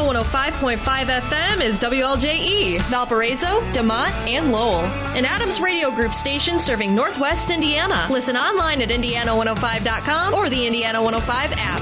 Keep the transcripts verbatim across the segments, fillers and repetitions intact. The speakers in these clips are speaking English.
one oh five point five F M is W L J E, Valparaiso, DeMont, and Lowell. An Adams Radio Group station serving Northwest Indiana. Listen online at indiana one oh five dot com or the Indiana one oh five app.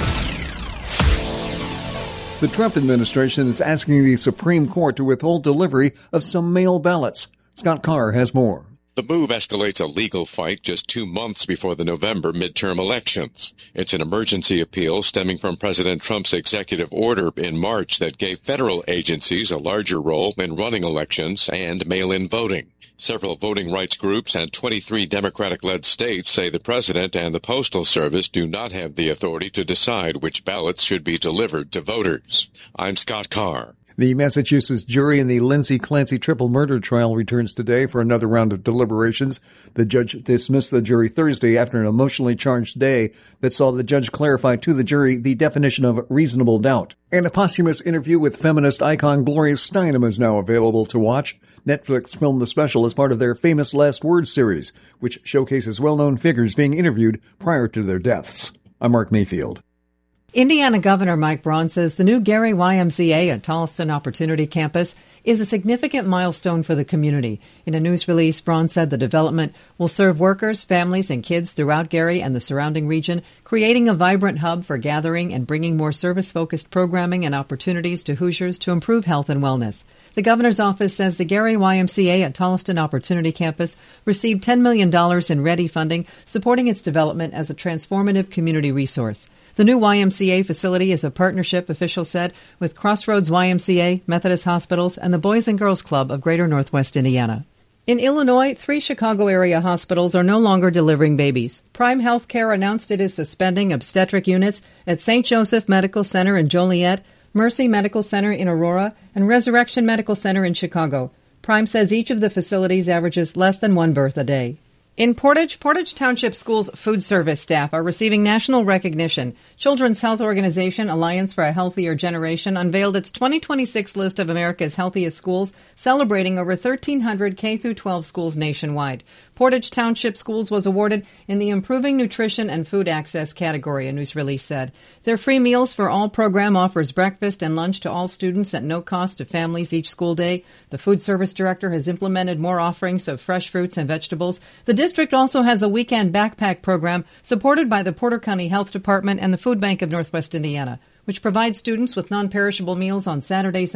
The Trump administration is asking the Supreme Court to withhold delivery of some mail ballots. Scott Carr has more. The move escalates a legal fight just two months before the November midterm elections. It's an emergency appeal stemming from President Trump's executive order in March that gave federal agencies a larger role in running elections and mail-in voting. Several voting rights groups and twenty-three Democratic-led states say the president and the Postal Service do not have the authority to decide which ballots should be delivered to voters. I'm Scott Carr. The Massachusetts jury in the Lindsay Clancy triple murder trial returns today for another round of deliberations. The judge dismissed the jury Thursday after an emotionally charged day that saw the judge clarify to the jury the definition of reasonable doubt. And a posthumous interview with feminist icon Gloria Steinem is now available to watch. Netflix filmed the special as part of their Famous Last Words series, which showcases well-known figures being interviewed prior to their deaths. I'm Mark Mayfield. Indiana Governor Mike Braun says the new Gary Y M C A at Tolleson Opportunity Campus is a significant milestone for the community. In a news release, Braun said the development will serve workers, families, and kids throughout Gary and the surrounding region, creating a vibrant hub for gathering and bringing more service-focused programming and opportunities to Hoosiers to improve health and wellness. The governor's office says the Gary Y M C A at Tolleson Opportunity Campus received ten million dollars in READY funding, supporting its development as a transformative community resource. The new Y M C A facility is a partnership, officials said, with Crossroads Y M C A, Methodist Hospitals, and the Boys and Girls Club of Greater Northwest Indiana. In Illinois, three Chicago area hospitals are no longer delivering babies. Prime Healthcare announced it is suspending obstetric units at Saint Joseph Medical Center in Joliet, Mercy Medical Center in Aurora, and Resurrection Medical Center in Chicago. Prime says each of the facilities averages less than one birth a day. In Portage, Portage Township Schools food service staff are receiving national recognition. Children's health organization Alliance for a Healthier Generation unveiled its twenty twenty-six list of America's healthiest schools, celebrating over thirteen hundred K through twelve schools nationwide. Portage Township Schools was awarded in the Improving Nutrition and Food Access category, a news release said. Their Free Meals for All program offers breakfast and lunch to all students at no cost to families each school day. The food service director has implemented more offerings of fresh fruits and vegetables. The district also has a weekend backpack program supported by the Porter County Health Department and the Food Bank of Northwest Indiana, which provides students with non-perishable meals on Saturdays and